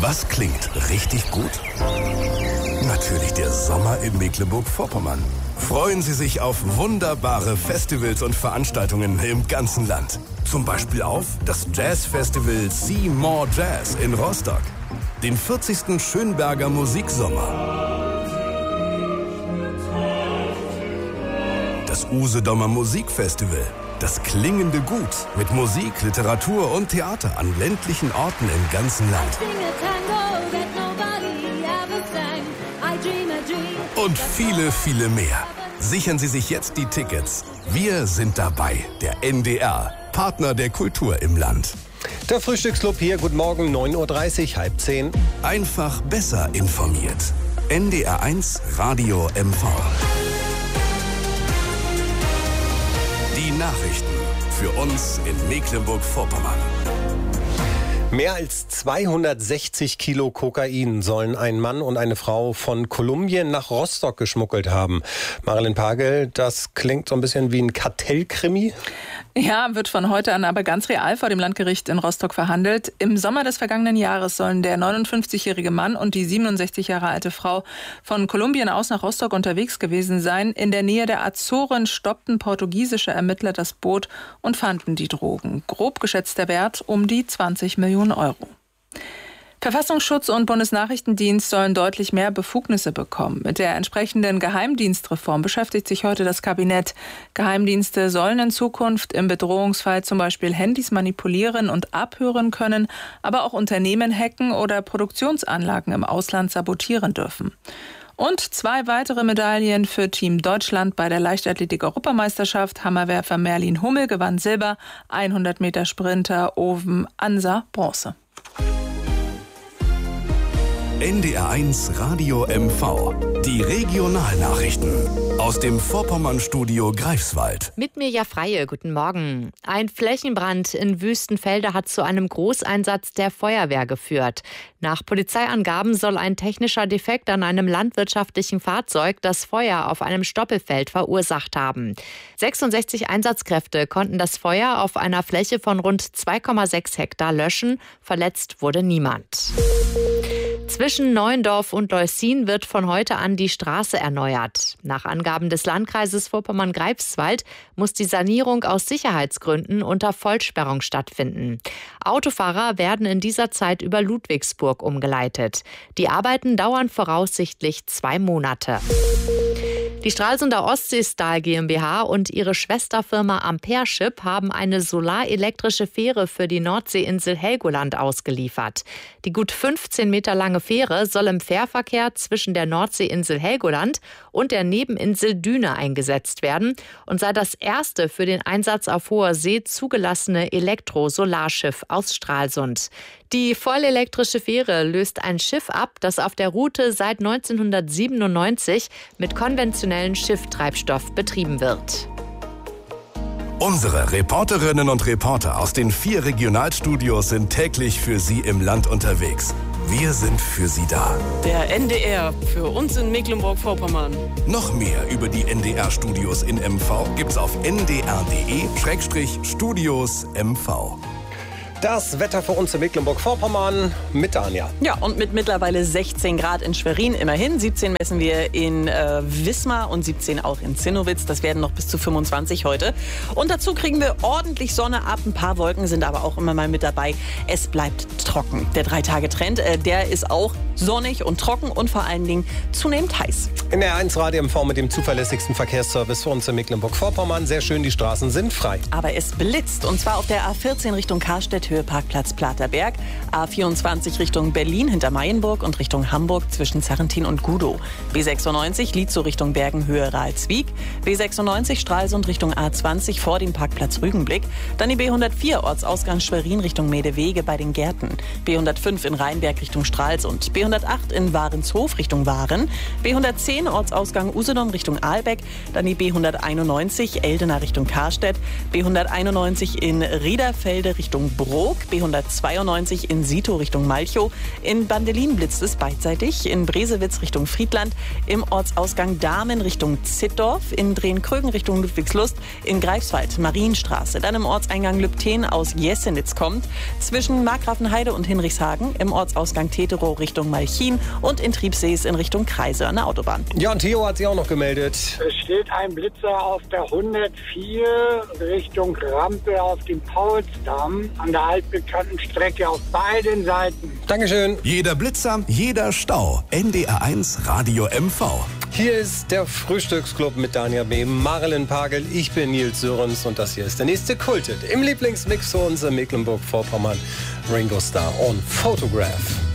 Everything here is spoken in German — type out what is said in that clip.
Was klingt richtig gut? Natürlich der Sommer in Mecklenburg-Vorpommern. Freuen Sie sich auf wunderbare Festivals und Veranstaltungen im ganzen Land. Zum Beispiel auf das Jazzfestival See More Jazz in Rostock, den 40. Schönberger Musiksommer, das Usedomer Musikfestival, das klingende Gut mit Musik, Literatur und Theater an ländlichen Orten im ganzen Land. Und viele, viele mehr. Sichern Sie sich jetzt die Tickets. Wir sind dabei, der NDR, Partner der Kultur im Land. Der Frühstücksclub hier, guten Morgen, 9:30 Uhr, halb 10. Einfach besser informiert. NDR1 Radio MV. Die Nachrichten für uns in Mecklenburg-Vorpommern. Mehr als 260 Kilo Kokain sollen ein Mann und eine Frau von Kolumbien nach Rostock geschmuggelt haben. Marilyn Pagel, das klingt so ein bisschen wie ein Kartellkrimi. Ja, wird von heute an aber ganz real vor dem Landgericht in Rostock verhandelt. Im Sommer des vergangenen Jahres sollen der 59-jährige Mann und die 67 Jahre alte Frau von Kolumbien aus nach Rostock unterwegs gewesen sein. In der Nähe der Azoren stoppten portugiesische Ermittler das Boot und fanden die Drogen. Grob geschätzt der Wert um die 20 Millionen Euro. Verfassungsschutz und Bundesnachrichtendienst sollen deutlich mehr Befugnisse bekommen. Mit der entsprechenden Geheimdienstreform beschäftigt sich heute das Kabinett. Geheimdienste sollen in Zukunft im Bedrohungsfall zum Beispiel Handys manipulieren und abhören können, aber auch Unternehmen hacken oder Produktionsanlagen im Ausland sabotieren dürfen. Und 2 weitere Medaillen für Team Deutschland bei der Leichtathletik-Europameisterschaft. Hammerwerfer Merlin Hummel gewann Silber, 100 Meter Sprinter Oven Ansa Bronze. NDR1 Radio MV. Die Regionalnachrichten aus dem Vorpommern-Studio Greifswald. Mit Mirja Freie, guten Morgen. Ein Flächenbrand in Wüstenfelde hat zu einem Großeinsatz der Feuerwehr geführt. Nach Polizeiangaben soll ein technischer Defekt an einem landwirtschaftlichen Fahrzeug das Feuer auf einem Stoppelfeld verursacht haben. 66 Einsatzkräfte konnten das Feuer auf einer Fläche von rund 2,6 Hektar löschen. Verletzt wurde niemand. Zwischen Neuendorf und Leußin wird von heute an die Straße erneuert. Nach Angaben des Landkreises Vorpommern-Greifswald muss die Sanierung aus Sicherheitsgründen unter Vollsperrung stattfinden. Autofahrer werden in dieser Zeit über Ludwigsburg umgeleitet. Die Arbeiten dauern voraussichtlich 2 Monate. Die Stralsunder Ostseestahl GmbH und ihre Schwesterfirma Ampereship haben eine solarelektrische Fähre für die Nordseeinsel Helgoland ausgeliefert. Die gut 15 Meter lange Fähre soll im Fährverkehr zwischen der Nordseeinsel Helgoland und der Nebeninsel Düne eingesetzt werden und sei das erste für den Einsatz auf hoher See zugelassene Elektro-Solarschiff aus Stralsund. Die vollelektrische Fähre löst ein Schiff ab, das auf der Route seit 1997 mit konventionellem Schifftreibstoff betrieben wird. Unsere Reporterinnen und Reporter aus den 4 Regionalstudios sind täglich für Sie im Land unterwegs. Wir sind für Sie da. Der NDR für uns in Mecklenburg-Vorpommern. Noch mehr über die NDR-Studios in MV gibt's auf ndr.de/Studios MV. Das Wetter für uns in Mecklenburg-Vorpommern mit Anja. Ja, und mit mittlerweile 16 Grad in Schwerin immerhin. 17 messen wir in Wismar und 17 auch in Zinnowitz. Das werden noch bis zu 25 heute. Und dazu kriegen wir ordentlich Sonne ab. Ein paar Wolken sind aber auch immer mal mit dabei. Es bleibt trocken. Der 3-Tage-Trend, der ist auch sonnig und trocken und vor allen Dingen zunehmend heiß. In der 1 Radio MV mit dem zuverlässigsten Verkehrsservice für uns in Mecklenburg-Vorpommern. Sehr schön, die Straßen sind frei. Aber es blitzt. Und zwar auf der A14 Richtung Karstedt, Parkplatz Platerberg, A24 Richtung Berlin hinter Mayenburg und Richtung Hamburg zwischen Zarrentin und Gudow. B96 Lietzow Richtung Bergen Höhe Ralswiek, B96 Stralsund Richtung A20 vor dem Parkplatz Rügenblick, dann die B104 Ortsausgang Schwerin Richtung Mädewege bei den Gärten, B105 in Rheinberg Richtung Stralsund, B108 in Warenshof Richtung Waren, B110 Ortsausgang Usedom Richtung Ahlbeck, dann die B191 Eldena Richtung Karstedt, B191 in Riederfelde Richtung Brunn Mecklenburg, B192 in Sito Richtung Malchow. In Bandelin blitzt es beidseitig, in Bresewitz Richtung Friedland, im Ortsausgang Dahmen Richtung Zittdorf, in Drehn-Krögen Richtung Ludwigslust, in Greifswald Marienstraße, dann im Ortseingang Lübten aus Jessenitz kommt, zwischen Markgrafenheide und Hinrichshagen, im Ortsausgang Teterow Richtung Malchin und in Triebsees in Richtung Kreise an der Autobahn. Ja, und Theo hat sich auch noch gemeldet. Es steht ein Blitzer auf der 104 Richtung Rampe auf dem Paulsdamm an der altbekannten Strecke auf beiden Seiten. Dankeschön. Jeder Blitzer, jeder Stau. NDR1 Radio MV. Hier ist der Frühstücksclub mit Dania B., Marilyn Pagel, ich bin Nils Sörens und das hier ist der nächste Kulthit im Lieblingsmix für uns in Mecklenburg-Vorpommern. Ringo Starr on Photograph.